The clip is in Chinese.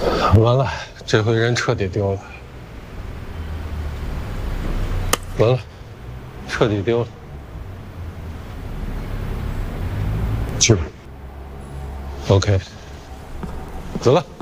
完了，这回人彻底丢了。完了，彻底丢了。去吧。OK，走了。